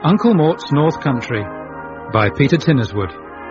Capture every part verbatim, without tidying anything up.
Uncle Mort's North Country by Peter Tinnerswood.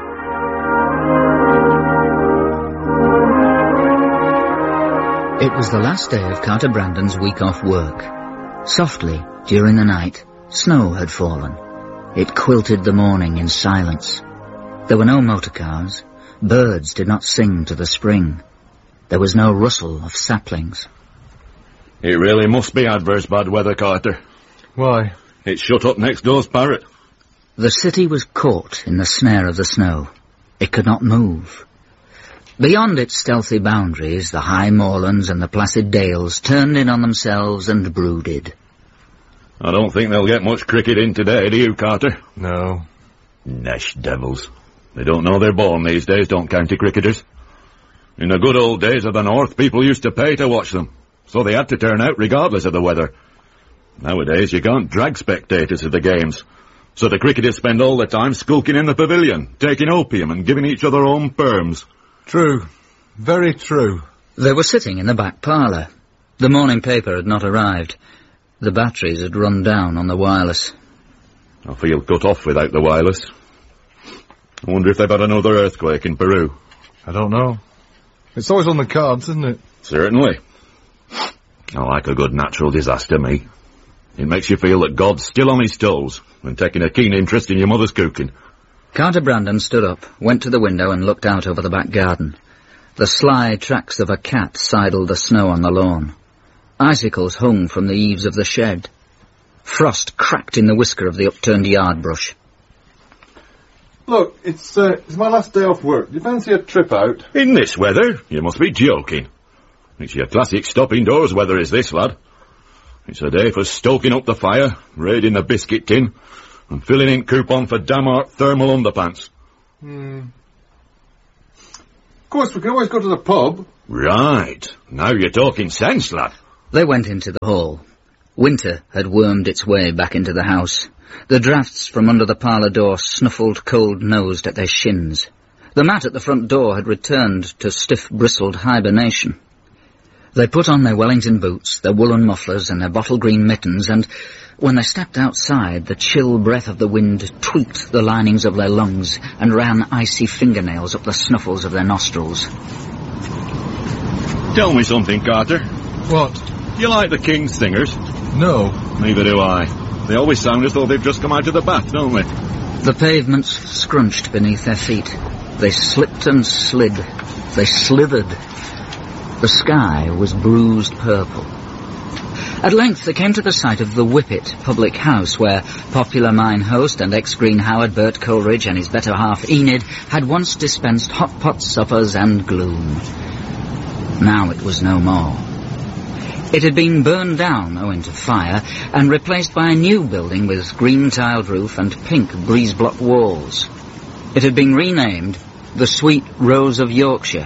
It was the last day of Carter Brandon's week off work. Softly, during the night, snow had fallen. It quilted the morning in silence. There were no motor cars. Birds did not sing to the spring. There was no rustle of saplings. It really must be adverse bad weather, Carter. Why? It's shut up next door's parrot. The city was caught in the snare of the snow. It could not move. Beyond its stealthy boundaries, the high moorlands and the placid dales turned in on themselves and brooded. I don't think they'll get much cricket in today, do you, Carter? No. Nesh devils. They don't know they're born these days, don't county cricketers. In the good old days of the north, people used to pay to watch them, so they had to turn out regardless of the weather. Nowadays, you can't drag spectators to the games, so the cricketers spend all the time skulking in the pavilion, taking opium and giving each other home perms. True. Very true. They were sitting in the back parlour. The morning paper had not arrived. The batteries had run down on the wireless. I feel cut off without the wireless. I wonder if they've had another earthquake in Peru. I don't know. It's always on the cards, isn't it? Certainly. I like a good natural disaster, me. It makes you feel that God's still on his toes and taking a keen interest in your mother's cooking. Carter Brandon stood up, went to the window and looked out over the back garden. The sly tracks of a cat sidled the snow on the lawn. Icicles hung from the eaves of the shed. Frost cracked in the whisker of the upturned yard brush. Look, it's, uh, it's my last day off work. Do you fancy a trip out? In this weather? You must be joking. It's your classic stop-indoors weather is this, lad. It's a day for stoking up the fire, raiding the biscuit tin, and filling in coupon for Damart thermal underpants. Hmm. Of course, we can always go to the pub. Right. Now you're talking sense, lad. They went into the hall. Winter had wormed its way back into the house. The draughts from under the parlour door snuffled cold-nosed at their shins. The mat at the front door had returned to stiff-bristled hibernation. They put on their Wellington boots, their woolen mufflers and their bottle-green mittens, and when they stepped outside, the chill breath of the wind tweaked the linings of their lungs and ran icy fingernails up the snuffles of their nostrils. Tell me something, Carter. What? You like the King's singers? No. Neither do I. They always sound as though they've just come out of the bath, don't they? The pavements scrunched beneath their feet. They slipped and slid. They slithered. The sky was bruised purple. At length they came to the site of the Whippet public house, where popular mine host and ex-Green Howard Bert Coleridge and his better half Enid had once dispensed hot pot suppers and gloom. Now it was no more. It had been burned down owing to fire and replaced by a new building with green tiled roof and pink breeze-block walls. It had been renamed the Sweet Rose of Yorkshire.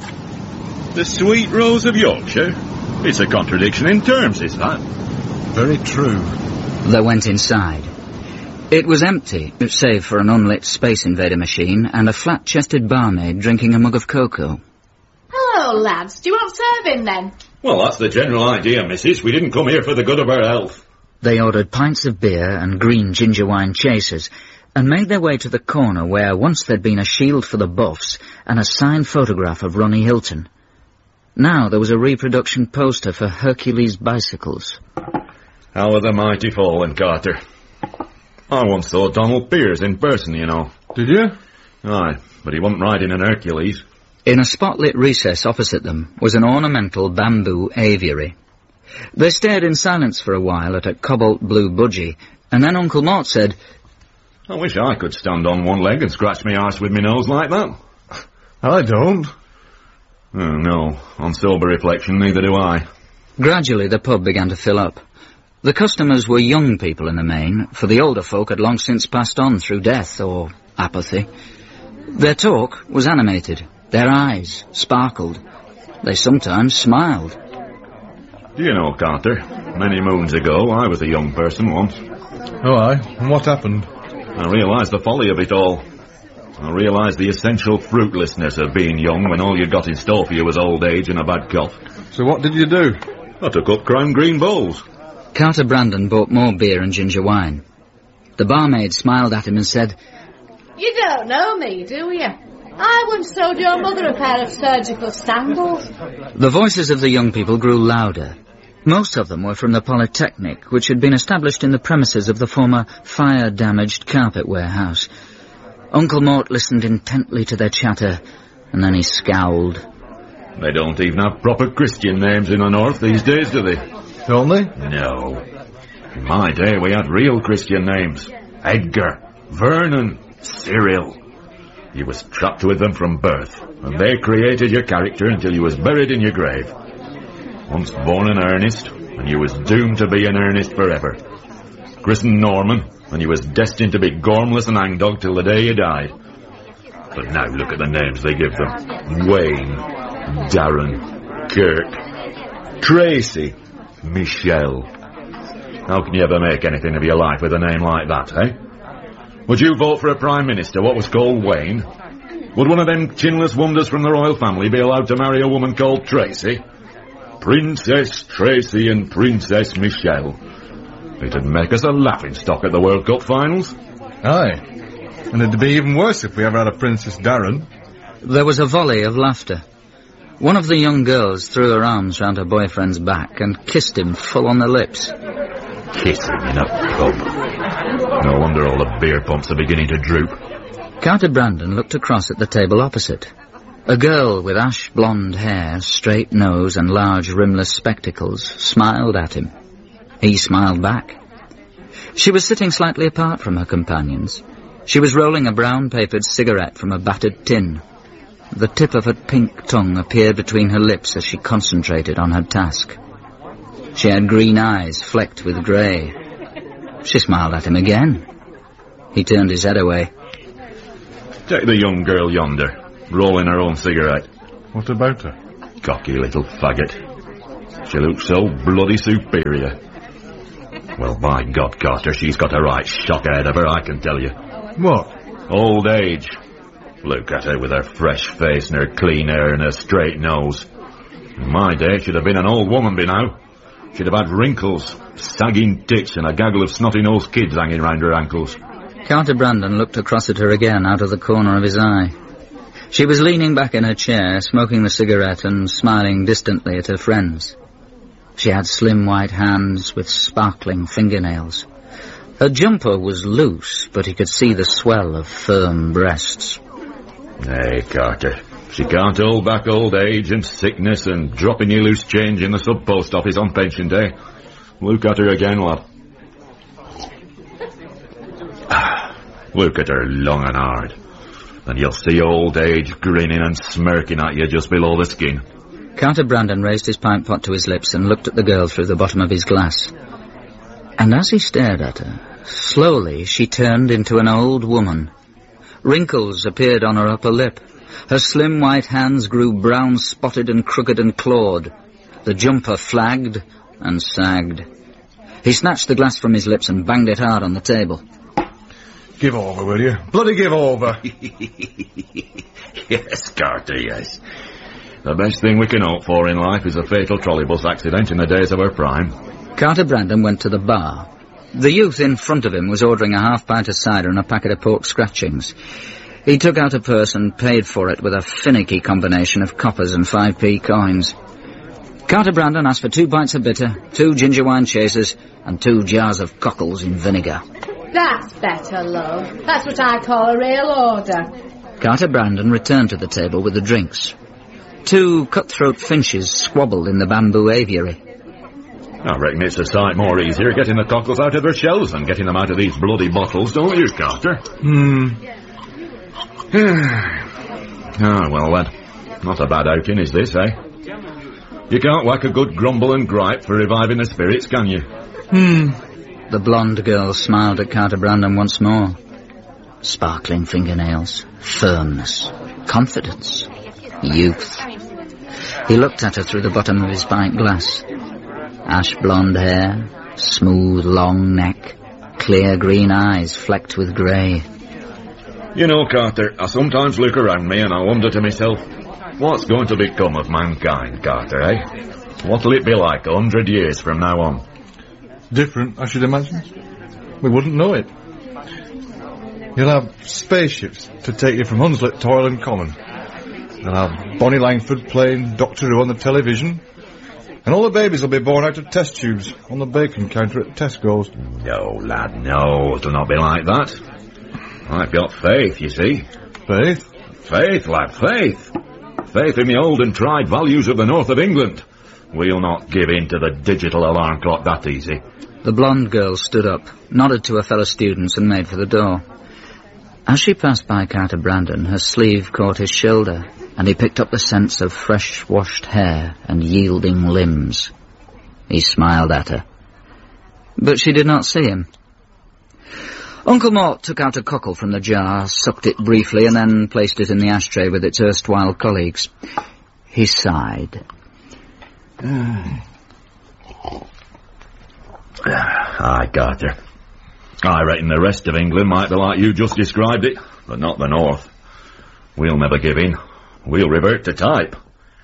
The Sweet Rose of Yorkshire? It's a contradiction in terms, is that? Very true. They went inside. It was empty, save for an unlit Space Invader machine and a flat-chested barmaid drinking a mug of cocoa. Hello, lads. Do you want serving, then? Well, that's the general idea, missus. We didn't come here for the good of our health. They ordered pints of beer and green ginger wine chasers and made their way to the corner where once there'd been a shield for the Buffs and a signed photograph of Ronnie Hilton. Now there was a reproduction poster for Hercules bicycles. How are the mighty fallen, Carter? I once saw Donald Pearce in person, you know. Did you? Aye, but he wasn't riding an Hercules. In a spotlit recess opposite them was an ornamental bamboo aviary. They stared in silence for a while at a cobalt-blue budgie, and then Uncle Mort said, I wish I could stand on one leg and scratch me arse with my nose like that. I don't. Oh, no, on sober reflection, neither do I. Gradually the pub began to fill up. The customers were young people in the main, for the older folk had long since passed on through death or apathy. Their talk was animated. Their eyes sparkled. They sometimes smiled. Do you know, Carter, many moons ago I was a young person once. Oh, aye? And what happened? I realised the folly of it all. I realised the essential fruitlessness of being young when all you got in store for you was old age and a bad cough. So what did you do? I took up crown green bowls. Carter Brandon bought more beer and ginger wine. The barmaid smiled at him and said, You don't know me, do you? I once sold your mother a pair of surgical sandals. The voices of the young people grew louder. Most of them were from the Polytechnic, which had been established in the premises of the former fire-damaged carpet warehouse. Uncle Mort listened intently to their chatter, and then he scowled. They don't even have proper Christian names in the north these days, do they? Don't they? No. In my day, we had real Christian names. Edgar, Vernon, Cyril. You was trapped with them from birth, and they created your character until you was buried in your grave. Once born an Ernest, and you was doomed to be an Ernest forever. Christened Norman, and you was destined to be gormless and hangdog till the day you died. But now look at the names they give them. Wayne, Darren, Kirk, Tracy, Michelle. How can you ever make anything of your life with a name like that, eh? Would you vote for a Prime Minister what was called Wayne? Would one of them chinless wonders from the royal family be allowed to marry a woman called Tracy? Princess Tracy and Princess Michelle. It'd make us a laughingstock at the World Cup finals. Aye. And it'd be even worse if we ever had a Princess Darren. There was a volley of laughter. One of the young girls threw her arms round her boyfriend's back and kissed him full on the lips. Kissing in a pub. No wonder all the beer pumps are beginning to droop. Carter Brandon looked across at the table opposite. A girl with ash-blonde hair, straight nose and large rimless spectacles smiled at him. He smiled back. She was sitting slightly apart from her companions. She was rolling a brown-papered cigarette from a battered tin. The tip of her pink tongue appeared between her lips as she concentrated on her task. She had green eyes flecked with grey. She smiled at him again. He turned his head away. Take the young girl yonder, rolling her own cigarette. What about her? Cocky little faggot. She looks so bloody superior. Well, by God, Carter, she's got a right shock ahead of her, I can tell you. What? Old age. Look at her with her fresh face and her clean hair and her straight nose. In my day, she'd have been an old woman by now. She'd have had wrinkles, sagging tits and a gaggle of snotty-nosed kids hanging round her ankles. Carter Brandon looked across at her again out of the corner of his eye. She was leaning back in her chair, smoking the cigarette and smiling distantly at her friends. She had slim white hands with sparkling fingernails. Her jumper was loose, but he could see the swell of firm breasts. Hey, Carter, she can't hold back old age and sickness and dropping you loose change in the sub-post office on pension day. Look at her again, lad. Look at her long and hard, and you'll see old age grinning and smirking at you just below the skin. Carter Brandon raised his pint pot to his lips and looked at the girl through the bottom of his glass. And as he stared at her, slowly she turned into an old woman. Wrinkles appeared on her upper lip. Her slim white hands grew brown-spotted and crooked and clawed. The jumper flagged and sagged. He snatched the glass from his lips and banged it hard on the table. Give over, will you? Bloody give over. Yes, Carter, yes. The best thing we can hope for in life is a fatal trolleybus accident in the days of her prime. Carter Brandon went to the bar. The youth in front of him was ordering a half pint of cider and a packet of pork scratchings. He took out a purse and paid for it with a finicky combination of coppers and five p coins. Carter Brandon asked for two pints of bitter, two ginger wine chasers, and two jars of cockles in vinegar. That's better, love. That's what I call a real order. Carter Brandon returned to the table with the drinks. Two cutthroat finches squabbled in the bamboo aviary. I reckon it's a sight more easier getting the cockles out of their shells than getting them out of these bloody bottles, don't you, Carter? Hmm. Ah, well, lad, not a bad outing is this, eh? You can't whack a good grumble and gripe for reviving the spirits, can you? Hmm. The blonde girl smiled at Carter Brandon once more. Sparkling fingernails, firmness, confidence, youth. He looked at her through the bottom of his pint glass. Ash blonde hair, smooth long neck, clear green eyes flecked with grey. You know, Carter, I sometimes look around me and I wonder to myself, what's going to become of mankind, Carter, eh? What'll it be like a hundred years from now on? Different, I should imagine. We wouldn't know it. You'll have spaceships to take you from Hunslet to Hoyland Common. You'll have Bonnie Langford playing Doctor Who on the television. And all the babies will be born out of test tubes on the bacon counter at Tesco's. No, lad, no. It'll not be like that. I've got faith, you see. Faith? Faith, lad, faith. Faith in the old and tried values of the north of England. We'll not give in to the digital alarm clock that easy. The blonde girl stood up, nodded to her fellow students and made for the door. As she passed by Carter Brandon, her sleeve caught his shoulder, and he picked up the scents of fresh-washed hair and yielding limbs. He smiled at her. But she did not see him. Uncle Mort took out a cockle from the jar, sucked it briefly, and then placed it in the ashtray with its erstwhile colleagues. He sighed. Aye, Carter. I reckon the rest of England might be like you just described it, but not the north. We'll never give in. We'll revert to type.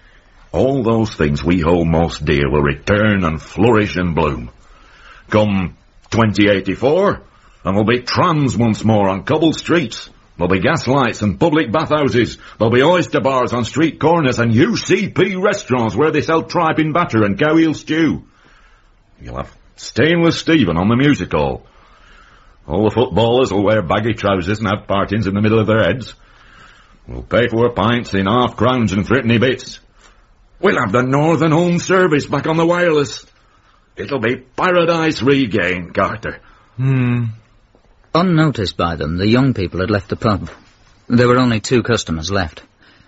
All those things we hold most dear will return and flourish and bloom. Come twenty eighty-four, and there'll be trams once more on cobbled streets. There'll be gas lights and public bathhouses. There'll be oyster bars on street corners and U C P restaurants where they sell tripe in batter and cow heel stew. You'll have Stainless Stephen on the music hall. All the footballers will wear baggy trousers and have partings in the middle of their heads. We'll pay for our pints in half crowns and threepenny bits. We'll have the Northern Home Service back on the wireless. It'll be paradise regained, Carter. Hmm. Unnoticed by them, the young people had left the pub. There were only two customers left.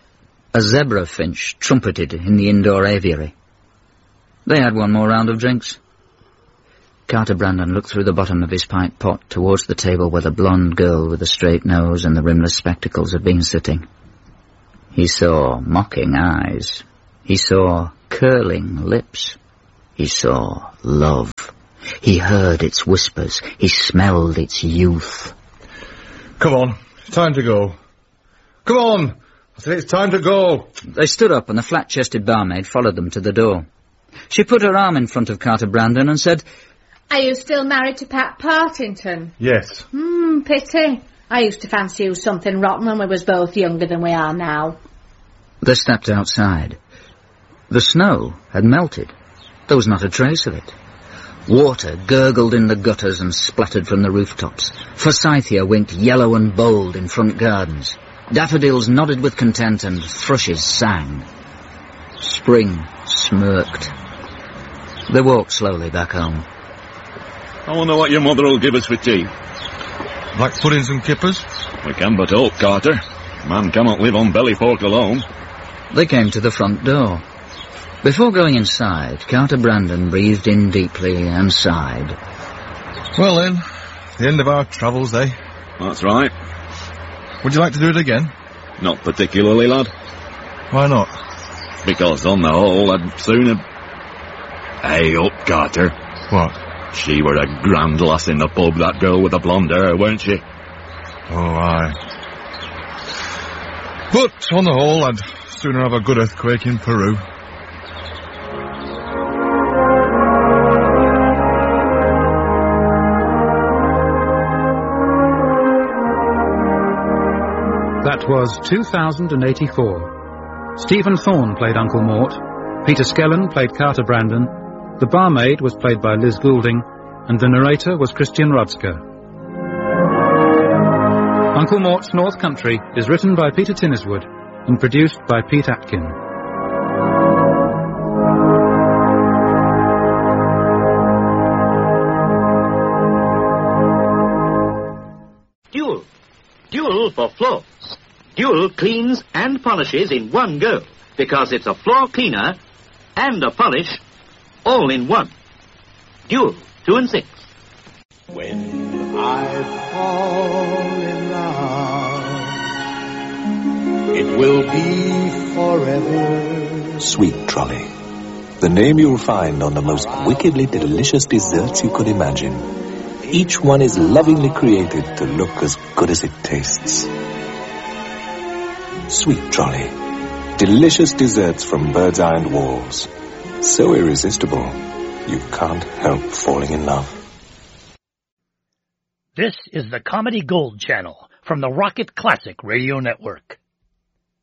A zebra finch trumpeted in the indoor aviary. They had one more round of drinks. Carter Brandon looked through the bottom of his pint pot towards the table where the blonde girl with the straight nose and the rimless spectacles had been sitting. He saw mocking eyes. He saw curling lips. He saw love. He heard its whispers. He smelled its youth. Come on, it's time to go. Come on! I said it's time to go. They stood up and the flat-chested barmaid followed them to the door. She put her arm in front of Carter Brandon and said, "Are you still married to Pat Partington?" Yes. Hmm, pity. I used to fancy you something rotten when we was both younger than we are now. They stepped outside. The snow had melted. There was not a trace of it. Water gurgled in the gutters and splattered from the rooftops. Forsythia winked yellow and bold in front gardens. Daffodils nodded with content and thrushes sang. Spring smirked. They walked slowly back home. I wonder what your mother will give us for tea. Black puddings and kippers? We can but hope, Carter. Man cannot live on belly pork alone. They came to the front door. Before going inside, Carter Brandon breathed in deeply and sighed. Well then, the end of our travels, eh? That's right. Would you like to do it again? Not particularly, lad. Why not? Because on the whole, I'd sooner... Hey up, Carter. What? She were a grand lass in the pub, that girl with the blonde hair, weren't she? Oh, aye. But, on the whole, I'd sooner have a good earthquake in Peru. That was two thousand eighty-four. Stephen Thorne played Uncle Mort, Peter Skellen played Carter Brandon, the barmaid was played by Liz Goulding, and the narrator was Christian Rodska. Uncle Mort's North Country is written by Peter Tinniswood and produced by Pete Atkin. Dual. Dual for floors. Dual cleans and polishes in one go, because it's a floor cleaner and a polish all in one. Dual, two and six. When I fall in love, it will be forever. Sweet Trolley, the name you'll find on the most wickedly delicious desserts you could imagine. Each one is lovingly created to look as good as it tastes. Sweet Trolley, delicious desserts from Bird's Eye and Walls. So irresistible, you can't help falling in love. This is the Comedy Gold Channel, from the Rocket Classic Radio Network.